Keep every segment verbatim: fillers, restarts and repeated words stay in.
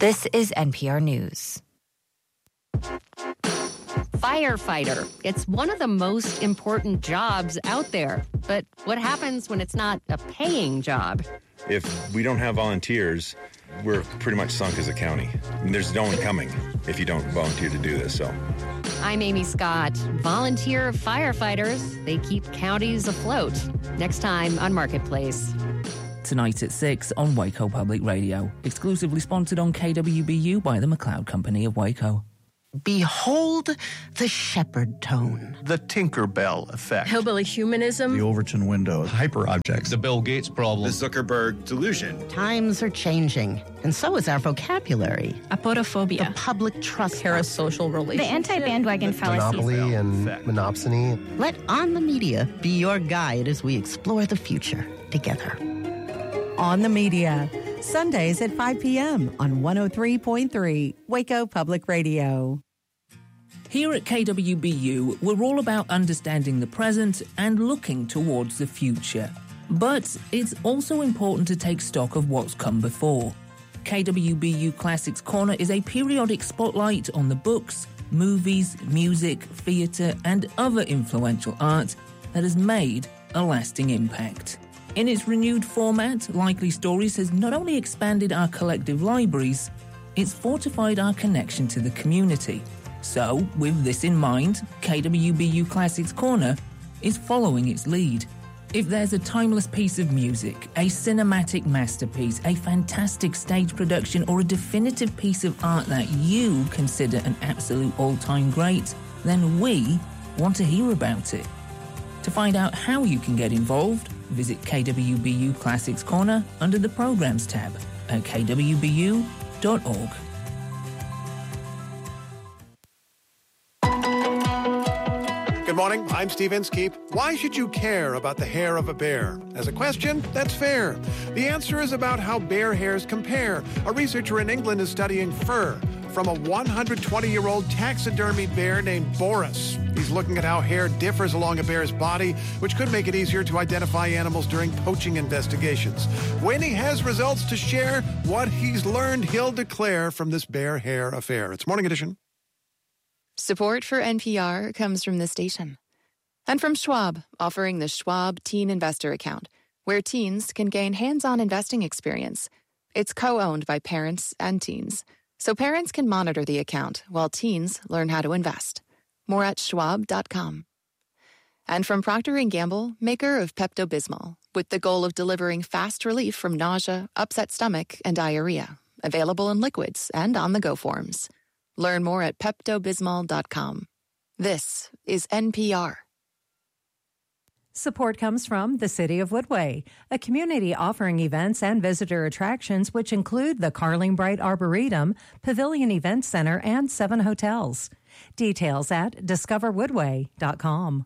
This is N P R News. Firefighter. It's one of the most important jobs out there. But what happens when it's not a paying job? If we don't have volunteers, we're pretty much sunk as a county. And there's no one coming if you don't volunteer to do this. So, I'm Amy Scott. Volunteer firefighters, they keep counties afloat. Next time on Marketplace. Tonight at six on Waco Public Radio. Exclusively sponsored on K W B U by the McLeod Company of Waco. Behold the shepherd tone. The Tinkerbell effect. Hillbilly humanism. The Overton window. Hyperobjects. The Bill Gates problem. The Zuckerberg delusion. Times are changing, and so is our vocabulary. Apodophobia. The public trust. Parasocial relationship. The anti-bandwagon fallacy. Monopoly and monopsony. Let On the Media be your guide as we explore the future together. On the Media, Sundays at five p.m. on one oh three point three Waco Public Radio. Here at K W B U, we're all about understanding the present and looking towards the future. But it's also important to take stock of what's come before. K W B U Classics Corner is a periodic spotlight on the books, movies, music, theatre and other influential art that has made a lasting impact. In its renewed format, Likely Stories has not only expanded our collective libraries, it's fortified our connection to the community. So, with this in mind, K W B U Classics Corner is following its lead. If there's a timeless piece of music, a cinematic masterpiece, a fantastic stage production, or a definitive piece of art that you consider an absolute all-time great, then we want to hear about it. To find out how you can get involved, visit K W B U Classics Corner under the Programs tab at k w b u dot org. Good morning, I'm Steve Inskeep. Why should you care about the hair of a bear? As a question, that's fair. The answer is about how bear hairs compare. A researcher in England is studying fur from a one hundred twenty-year-old taxidermy bear named Boris. He's looking at how hair differs along a bear's body, which could make it easier to identify animals during poaching investigations. When he has results to share, what he's learned, he'll declare from this bear hair affair. It's Morning Edition. Support for N P R comes from this station. And from Schwab, offering the Schwab Teen Investor Account, where teens can gain hands-on investing experience. It's co-owned by parents and teens, so parents can monitor the account while teens learn how to invest. More at schwab dot com. And from Procter and Gamble, maker of Pepto-Bismol, with the goal of delivering fast relief from nausea, upset stomach, and diarrhea. Available in liquids and on-the-go forms. Learn more at pepto bismol dot com. This is N P R. Support comes from the City of Woodway, a community offering events and visitor attractions which include the Carling Bright Arboretum, Pavilion Event Center, and seven hotels. Details at discover woodway dot com.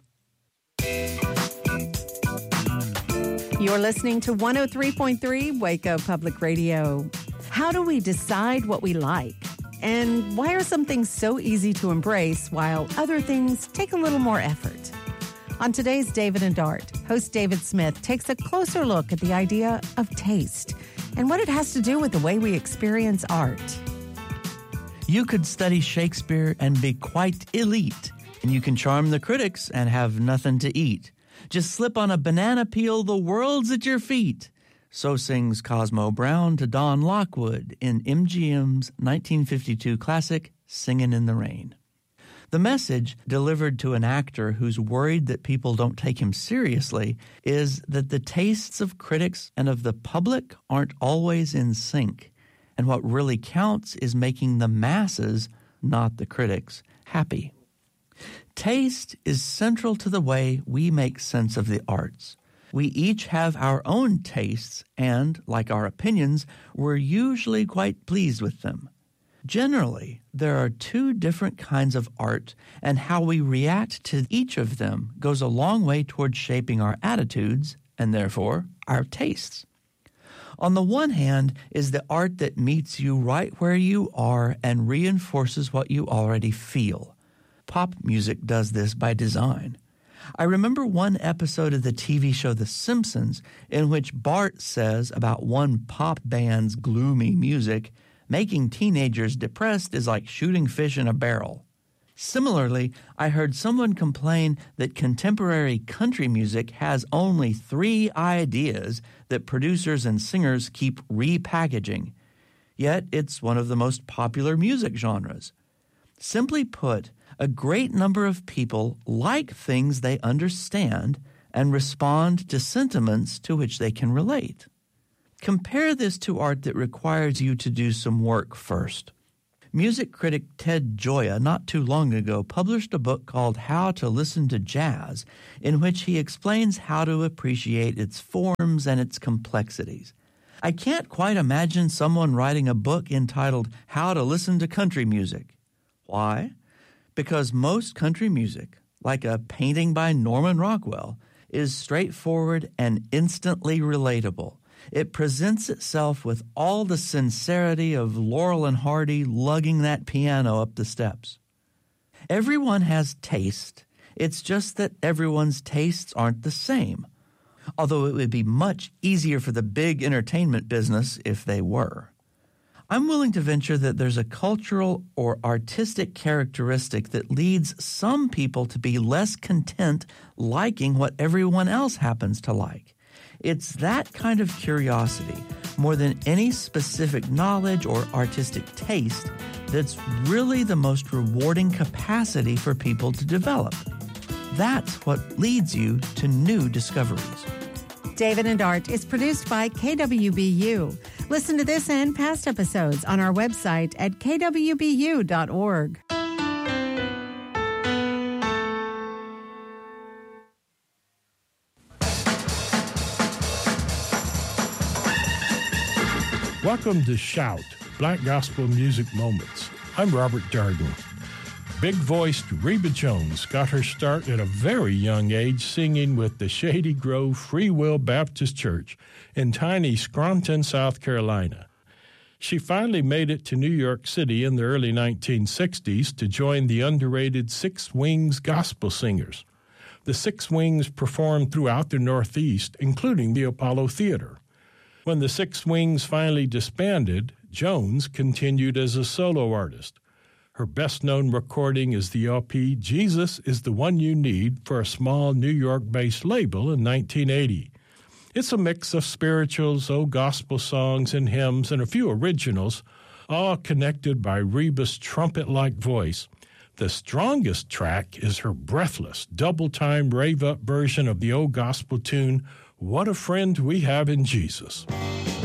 You're listening to one oh three point three Waco Public Radio. How do we decide what we like? And why are some things so easy to embrace while other things take a little more effort? On today's David and Dart, host David Smith takes a closer look at the idea of taste and what it has to do with the way we experience art. You could study Shakespeare and be quite elite, and you can charm the critics and have nothing to eat. Just slip on a banana peel, the world's at your feet. So sings Cosmo Brown to Don Lockwood in M G M's nineteen fifty-two classic, Singin' in the Rain. The message, delivered to an actor who's worried that people don't take him seriously, is that the tastes of critics and of the public aren't always in sync, and what really counts is making the masses, not the critics, happy. Taste is central to the way we make sense of the arts. We each have our own tastes and, like our opinions, we're usually quite pleased with them. Generally, there are two different kinds of art, and how we react to each of them goes a long way toward shaping our attitudes and, therefore, our tastes. On the one hand is the art that meets you right where you are and reinforces what you already feel. Pop music does this by design. I remember one episode of the T V show The Simpsons in which Bart says about one pop band's gloomy music, Making teenagers depressed is like shooting fish in a barrel. Similarly, I heard someone complain that contemporary country music has only three ideas that producers and singers keep repackaging. Yet it's one of the most popular music genres. Simply put, a great number of people like things they understand and respond to sentiments to which they can relate. Compare this to art that requires you to do some work first. Music critic Ted Gioia not too long ago published a book called How to Listen to Jazz, in which he explains how to appreciate its forms and its complexities. I can't quite imagine someone writing a book entitled How to Listen to Country Music. Why? Because most country music, like a painting by Norman Rockwell, is straightforward and instantly relatable. It presents itself with all the sincerity of Laurel and Hardy lugging that piano up the steps. Everyone has taste. It's just that everyone's tastes aren't the same, although it would be much easier for the big entertainment business if they were. I'm willing to venture that there's a cultural or artistic characteristic that leads some people to be less content liking what everyone else happens to like. It's that kind of curiosity, more than any specific knowledge or artistic taste, that's really the most rewarding capacity for people to develop. That's what leads you to new discoveries. David and Art is produced by K W B U. Listen to this and past episodes on our website at k w b u dot org. Welcome to Shout, Black Gospel Music Moments. I'm Robert Darden. Big-voiced Reba Jones got her start at a very young age singing with the Shady Grove Free Will Baptist Church in tiny Scranton, South Carolina. She finally made it to New York City in the early nineteen sixties to join the underrated Six Wings Gospel Singers. The Six Wings performed throughout the Northeast, including the Apollo Theater. When the Six Wings finally disbanded, Jones continued as a solo artist. Her best-known recording is the L P Jesus is the One You Need for a small New York-based label in nineteen eighty. It's a mix of spirituals, old gospel songs, and hymns, and a few originals, all connected by Reba's trumpet-like voice. The strongest track is her breathless, double-time rave-up version of the old gospel tune, What a Friend We Have in Jesus.